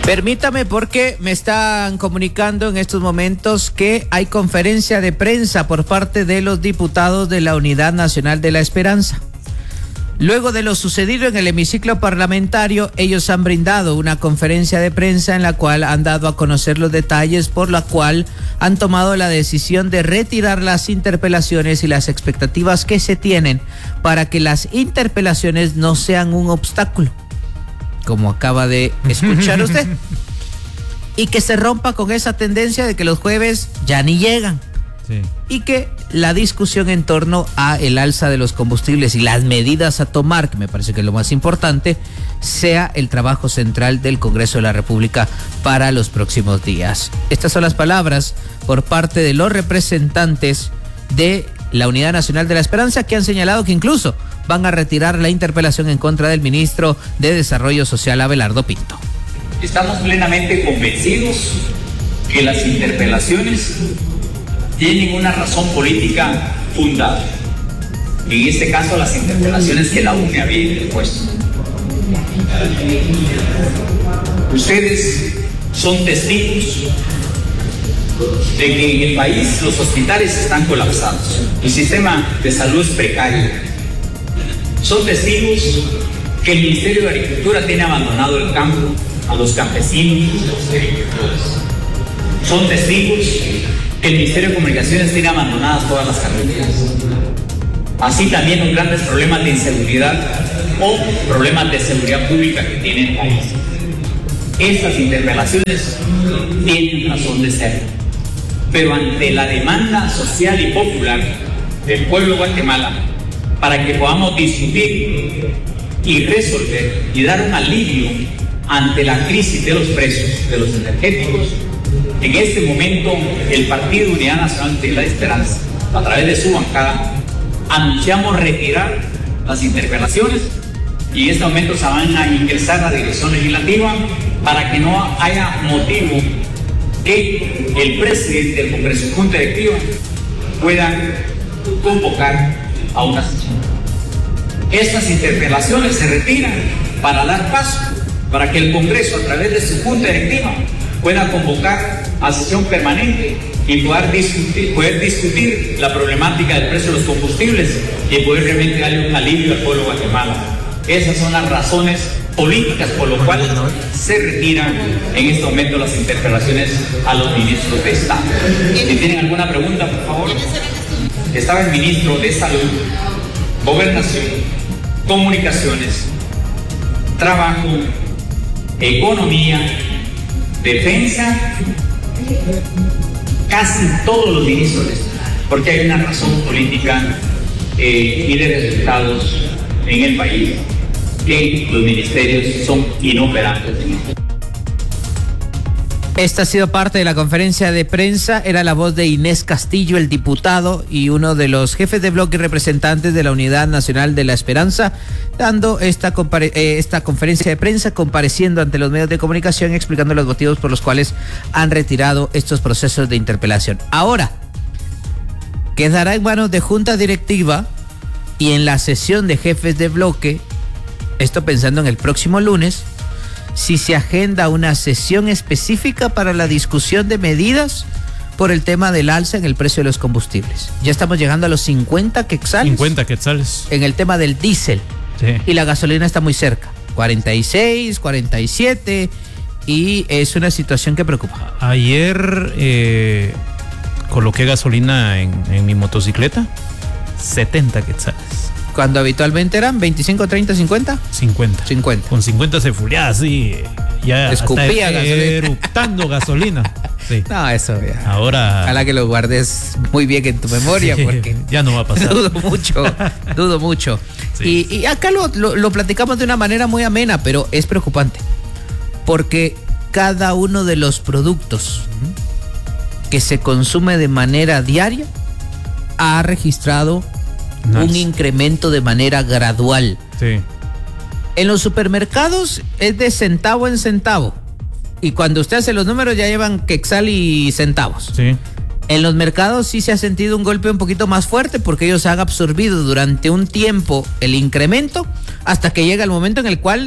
Permítame, porque me están comunicando en estos momentos que hay conferencia de prensa por parte de los diputados de la Unidad Nacional de la Esperanza. Luego de lo sucedido en el hemiciclo parlamentario, ellos han brindado una conferencia de prensa en la cual han dado a conocer los detalles por la cual han tomado la decisión de retirar las interpelaciones y las expectativas que se tienen para que las interpelaciones no sean un obstáculo, como acaba de escuchar usted, y que se rompa con esa tendencia de que los jueves ya ni llegan. Sí. Y que la discusión en torno a el alza de los combustibles y las medidas a tomar, que me parece que es lo más importante, sea el trabajo central del Congreso de la República para los próximos días. Estas son las palabras por parte de los representantes de la Unidad Nacional de la Esperanza, que han señalado que incluso van a retirar la interpelación en contra del ministro de Desarrollo Social, Abelardo Pinto. Estamos plenamente convencidos que las interpelaciones tienen una razón política fundada. En este caso, las interpelaciones que la UNE había interpuesto. Ustedes son testigos de que en el país los hospitales están colapsados, el sistema de salud es precario. Son testigos que el Ministerio de Agricultura tiene abandonado el campo, a los campesinos y a los agricultores. Son testigos que el Ministerio de Comunicaciones tiene abandonadas todas las carreteras. Así también los grandes problemas de inseguridad o problemas de seguridad pública que tiene el país. Estas interpelaciones tienen razón de ser, pero ante la demanda social y popular del pueblo de Guatemala, para que podamos discutir y resolver y dar un alivio ante la crisis de los precios de los energéticos, en este momento el Partido Unidad Nacional de la Esperanza, a través de su bancada, anunciamos retirar las interpelaciones y en este momento se van a ingresar a la dirección legislativa para que no haya motivo que el presidente del Congreso y Junta Directiva puedan convocar a una sesión. Estas interpelaciones se retiran para dar paso para que el Congreso, a través de su Junta Directiva, pueda convocar a sesión permanente y poder discutir la problemática del precio de los combustibles y poder realmente darle un alivio al pueblo de Guatemala. Esas son las razones políticas por lo cual se retiran en este momento las interpelaciones a los ministros de Estado. Si tienen alguna pregunta, por favor. Estaba el ministro de Salud, Gobernación, Comunicaciones, Trabajo, Economía, Defensa, casi todos los ministros, porque hay una razón política y de resultados en el país que los ministerios son inoperantes. Esta ha sido parte de la conferencia de prensa. Era la voz de Inés Castillo, el diputado y uno de los jefes de bloque y representantes de la Unidad Nacional de la Esperanza, dando esta conferencia de prensa, compareciendo ante los medios de comunicación y explicando los motivos por los cuales han retirado estos procesos de interpelación. Ahora, quedará en manos de Junta Directiva y en la sesión de jefes de bloque, esto pensando en el próximo lunes, si se agenda una sesión específica para la discusión de medidas por el tema del alza en el precio de los combustibles. Ya estamos llegando a los 50 quetzales. 50 quetzales. En el tema del diésel. Sí. Y la gasolina está muy cerca. 46, 47. Y es una situación que preocupa. Ayer coloqué gasolina en mi motocicleta. 70 quetzales. Cuando habitualmente eran 25, 30, 50. 50. Con 50 se furía así. Ya escupía gasolina. Eructando gasolina. Sí. No, eso ya. Ahora. Ojalá que lo guardes muy bien en tu memoria, sí, porque ya no va a pasar. Dudo mucho. Sí. Y acá lo platicamos de una manera muy amena, pero es preocupante. Porque cada uno de los productos que se consume de manera diaria ha registrado un incremento de manera gradual. Sí. En los supermercados es de centavo en centavo. Y cuando usted hace los números ya llevan quetzal y centavos. Sí. En los mercados sí se ha sentido un golpe un poquito más fuerte porque ellos han absorbido durante un tiempo el incremento hasta que llega el momento en el cual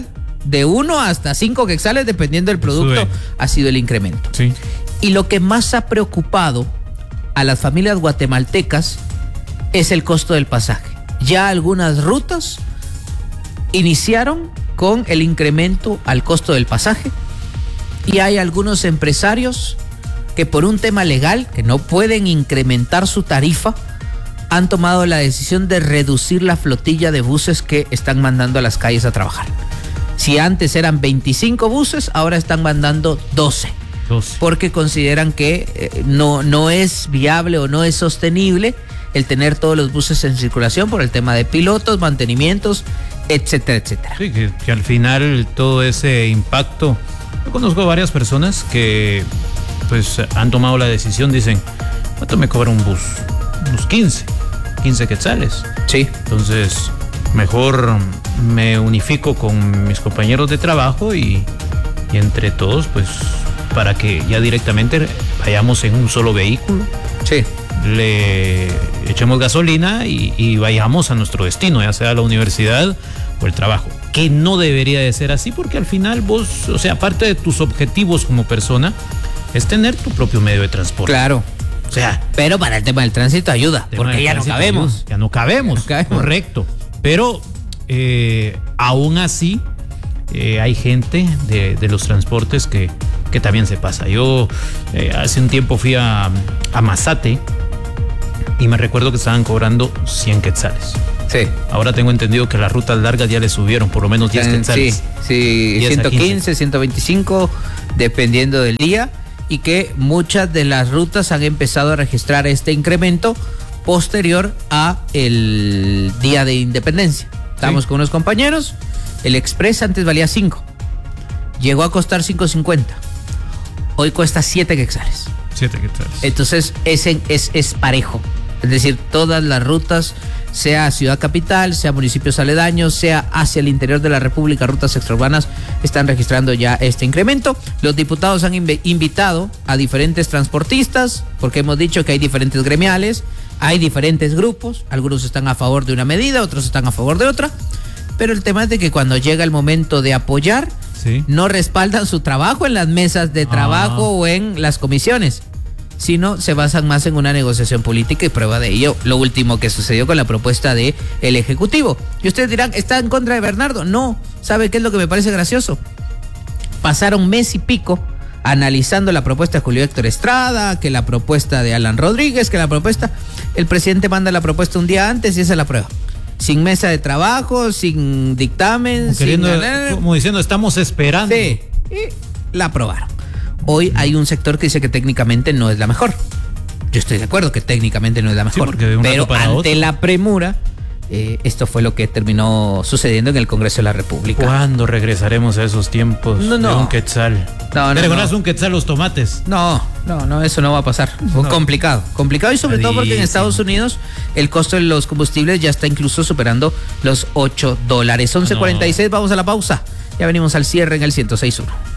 de 1 hasta 5 quetzales, dependiendo del producto, Sube. ha sido el incremento. Sí. Y lo que más ha preocupado a las familias guatemaltecas es el costo del pasaje. Ya algunas rutas iniciaron con el incremento al costo del pasaje y hay algunos empresarios que por un tema legal, que no pueden incrementar su tarifa, han tomado la decisión de reducir la flotilla de buses que están mandando a las calles a trabajar. Si antes eran 25 buses, ahora están mandando 12. Porque consideran que no es viable o no es sostenible el tener todos los buses en circulación por el tema de pilotos, mantenimientos, etcétera, etcétera. Sí, que al final todo ese impacto. Yo conozco varias personas que pues han tomado la decisión, dicen, ¿cuánto me cobra un bus? Unos 15 quetzales. Sí. Entonces, mejor me unifico con mis compañeros de trabajo y entre todos, pues, para que ya directamente vayamos en un solo vehículo. Sí. Le echemos gasolina y vayamos a nuestro destino, ya sea la universidad o el trabajo. Que no debería de ser así, porque al final vos, o sea, aparte de tus objetivos como persona, es tener tu propio medio de transporte. Claro. O sea, pero para el tema del tránsito ayuda, porque ya no cabemos. Ya no cabemos, correcto. Pero aún así hay gente de los transportes que también se pasa. Yo hace un tiempo fui a Mazate y me recuerdo que estaban cobrando 100 quetzales. Sí. Ahora tengo entendido que las rutas largas ya le subieron por lo menos 10 quetzales. Sí, 115, 125, dependiendo del día, y que muchas de las rutas han empezado a registrar este incremento posterior a el Día de Independencia. Estamos con unos compañeros, el Express antes valía 5, llegó a costar 5.50, hoy cuesta 7 quetzales. 7 quetzales. Entonces es parejo, es decir, todas las rutas, sea ciudad capital, sea municipios aledaños, sea hacia el interior de la República, rutas extraurbanas, están registrando ya este incremento. Los diputados han invitado a diferentes transportistas, porque hemos dicho que hay diferentes gremiales, hay diferentes grupos, algunos están a favor de una medida, otros están a favor de otra, pero el tema es de que cuando llega el momento de apoyar, sí, no respaldan su trabajo en las mesas de trabajo o en las comisiones, sino se basan más en una negociación política, y prueba de ello lo último que sucedió con la propuesta del Ejecutivo. Y ustedes dirán, ¿está en contra de Bernardo? No. ¿Sabe qué es lo que me parece gracioso? Pasaron mes y pico analizando la propuesta de Julio Héctor Estrada, que la propuesta de Alan Rodríguez, que la propuesta... El presidente manda la propuesta un día antes y esa es la prueba. Sin mesa de trabajo, sin dictamen, como diciendo, estamos esperando. Sí, y la aprobaron. Hoy hay un sector que dice que técnicamente no es la mejor. Yo estoy de acuerdo que técnicamente no es la mejor. Sí, pero ante la premura, esto fue lo que terminó sucediendo en el Congreso de la República. ¿Cuándo regresaremos a esos tiempos de un quetzal? ¿Te recuerdas un quetzal los tomates? No, eso no va a pasar. Complicado y sobre todo porque en Estados Unidos el costo de los combustibles ya está incluso superando los $8. 11:46, vamos a la pausa. Ya venimos al cierre en el 106.1.